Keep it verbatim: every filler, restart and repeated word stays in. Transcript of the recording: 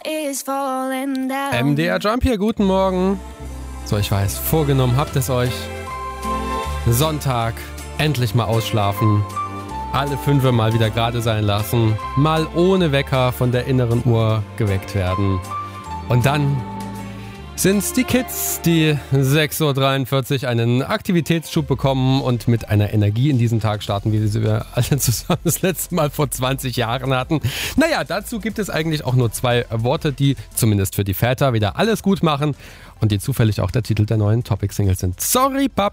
M D R Jump hier, guten Morgen. So, ich weiß, vorgenommen habt es euch. Sonntag, endlich mal ausschlafen. Alle fünfe mal wieder gerade sein lassen. Mal ohne Wecker von der inneren Uhr geweckt werden. Und dann sind's die Kids, die sechs Uhr dreiundvierzig einen Aktivitätsschub bekommen und mit einer Energie in diesen Tag starten, wie wir sie alle zusammen das letzte Mal vor zwanzig Jahren hatten. Naja, dazu gibt es eigentlich auch nur zwei Worte, die zumindest für die Väter wieder alles gut machen und die zufällig auch der Titel der neuen Topic-Singles sind. Sorry, Papa.